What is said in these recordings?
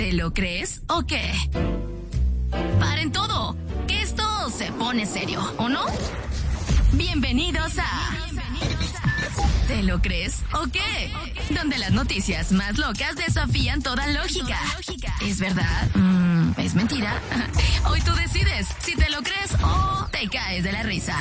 ¿Te lo crees o qué? ¡Paren todo! Que esto se pone serio, ¿o no? Bienvenidos a... ¿Te lo crees o qué? Donde las noticias más locas desafían toda lógica. ¿Es verdad? ¿Es mentira? Hoy tú decides si te lo crees o te caes de la risa.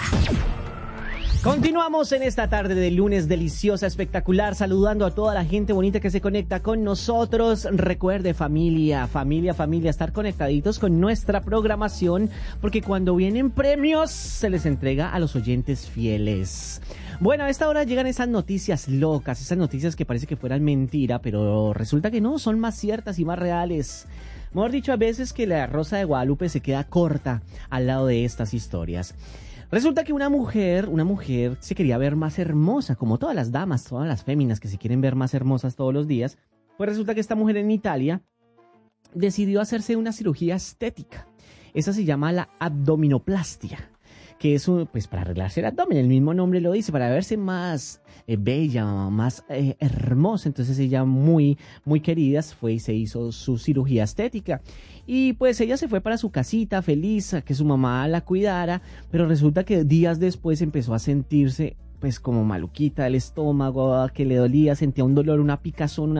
Continuamos en esta tarde de lunes deliciosa, espectacular, saludando a toda la gente bonita que se conecta con nosotros. Recuerde, familia, estar conectaditos con nuestra programación, porque cuando vienen premios se les entrega a los oyentes fieles. Bueno, a esta hora llegan esas noticias locas, esas noticias que parece que fueran mentira, pero resulta que no, son más ciertas y más reales. Mejor dicho, a veces que la Rosa de Guadalupe se queda corta al lado de estas historias. Resulta que una mujer se quería ver más hermosa, como todas las damas, todas las féminas que se quieren ver más hermosas todos los días. Pues resulta que esta mujer en Italia decidió hacerse una cirugía estética. Esa se llama la abdominoplastia, que es pues para arreglarse el abdomen, el mismo nombre lo dice, para verse más bella, más hermosa. Entonces ella muy querida fue y se hizo su cirugía estética. Y pues ella se fue para su casita feliz a que su mamá la cuidara, pero resulta que días después empezó a sentirse pues como maluquita del estómago, que le dolía, sentía un dolor, una picazón,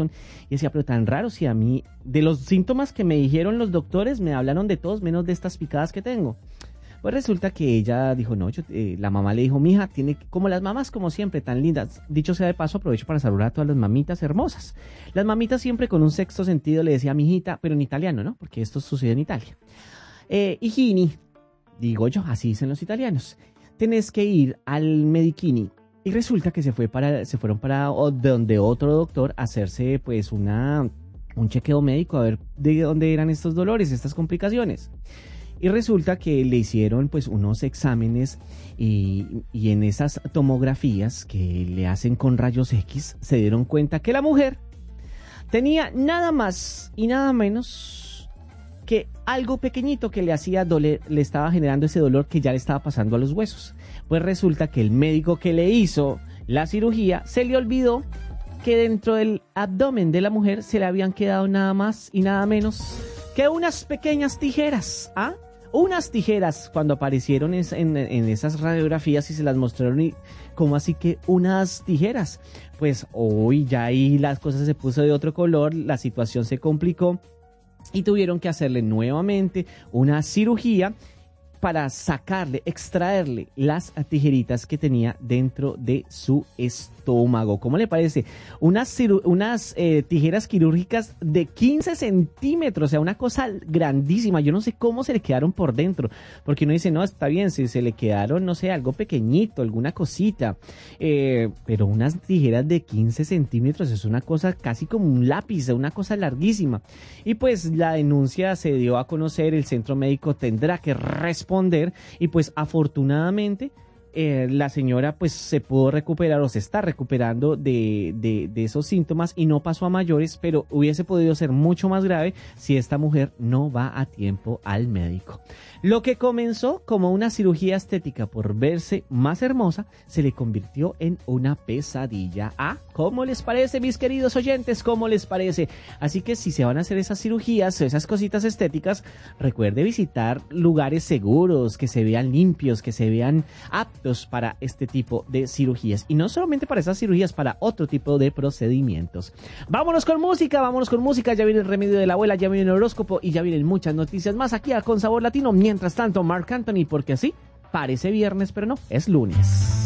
y decía, pero tan raro, si a mí, de los síntomas que me dijeron los doctores, me hablaron de todos menos de estas picadas que tengo. Pues resulta que ella dijo, no, la mamá le dijo, mija, tiene como las mamás, como siempre, tan lindas. Dicho sea de paso, aprovecho para saludar a todas las mamitas hermosas. Las mamitas siempre con un sexto sentido le decía mijita, pero en italiano, ¿no? Porque esto sucede en Italia. Higini, digo yo, así dicen los italianos. Tenés que ir al medichini. Y resulta que se fueron para donde otro doctor a hacerse pues un chequeo médico a ver de dónde eran estos dolores, estas complicaciones. Y resulta que le hicieron pues unos exámenes y en esas tomografías que le hacen con rayos X se dieron cuenta que la mujer tenía nada más y nada menos que algo pequeñito que le hacía doler, le estaba generando ese dolor que ya le estaba pasando a los huesos. Pues resulta que el médico que le hizo la cirugía se le olvidó que dentro del abdomen de la mujer se le habían quedado nada más y nada menos que unas pequeñas tijeras, unas tijeras. Cuando aparecieron en esas radiografías y se las mostraron, y ¿cómo así que unas tijeras? Pues hoy ya ahí las cosas se puso de otro color, la situación se complicó y tuvieron que hacerle nuevamente una cirugía para extraerle las tijeritas que tenía dentro de su estómago. ¿Cómo le parece? Unas tijeras quirúrgicas de 15 centímetros, o sea, una cosa grandísima. Yo no sé cómo se le quedaron por dentro, porque uno dice, no, está bien, si se le quedaron, no sé, algo pequeñito, alguna cosita, pero unas tijeras de 15 centímetros es una cosa casi como un lápiz, una cosa larguísima. Y pues la denuncia se dio a conocer, el centro médico tendrá que responder y pues afortunadamente la señora pues se pudo recuperar o se está recuperando de esos síntomas y no pasó a mayores, pero hubiese podido ser mucho más grave si esta mujer no va a tiempo al médico. Lo que comenzó como una cirugía estética por verse más hermosa se le convirtió en una pesadilla. ¿Cómo les parece, mis queridos oyentes? ¿Cómo les parece? Así que si se van a hacer esas cirugías, esas cositas estéticas, recuerde visitar lugares seguros, que se vean limpios, que se vean aptos para este tipo de cirugías. Y no solamente para esas cirugías, para otro tipo de procedimientos. Vámonos con música. Ya viene el remedio de la abuela, ya viene el horóscopo y ya vienen muchas noticias más aquí a Con Sabor Latino. Mientras tanto, Marc Anthony, porque así parece viernes, pero no, es lunes.